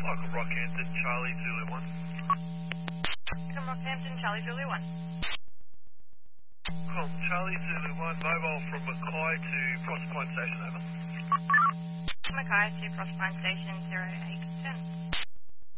Michael Rockhampton, Charlie Zulu 1. From Rockhampton, Charlie Zulu 1. Charlie Zulu 1, mobile from Mackay to Frostpine Station, over. Mackay to Frostpine Station 0810.